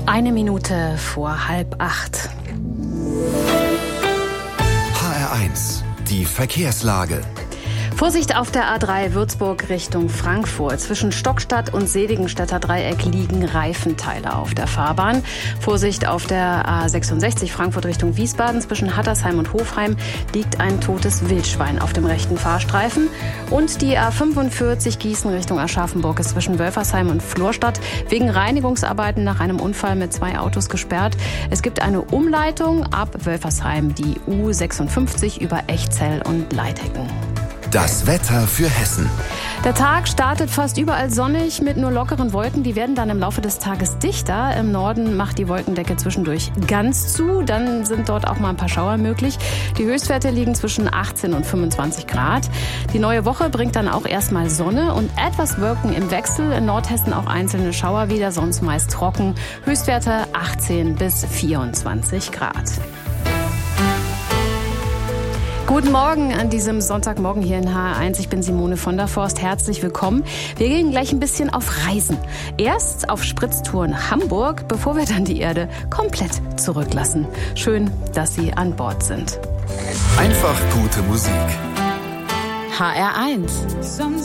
Eine Minute vor 7:30. HR1, die Verkehrslage. Vorsicht auf der A3 Würzburg Richtung Frankfurt. Zwischen Stockstadt und Seligenstädter Dreieck liegen Reifenteile auf der Fahrbahn. Vorsicht auf der A66 Frankfurt Richtung Wiesbaden. Zwischen Hattersheim und Hofheim liegt ein totes Wildschwein auf dem rechten Fahrstreifen. Und die A45 Gießen Richtung Aschaffenburg ist zwischen Wölfersheim und Florstadt wegen Reinigungsarbeiten nach einem Unfall mit 2 Autos gesperrt. Es gibt eine Umleitung ab Wölfersheim, die U56 über Echzell und Leithecken. Das Wetter für Hessen. Der Tag startet fast überall sonnig mit nur lockeren Wolken. Die werden dann im Laufe des Tages dichter. Im Norden macht die Wolkendecke zwischendurch ganz zu. Dann sind dort auch mal ein paar Schauer möglich. Die Höchstwerte liegen zwischen 18 und 25 Grad. Die neue Woche bringt dann auch erstmal Sonne und etwas Wolken im Wechsel. In Nordhessen auch einzelne Schauer wieder, sonst meist trocken. Höchstwerte 18 bis 24 Grad. Guten Morgen an diesem Sonntagmorgen hier in HR1. Ich bin Simone von der Forst. Herzlich willkommen. Wir gehen gleich ein bisschen auf Reisen. Erst auf Spritztour in Hamburg, bevor wir dann die Erde komplett zurücklassen. Schön, dass Sie an Bord sind. Einfach gute Musik. HR1.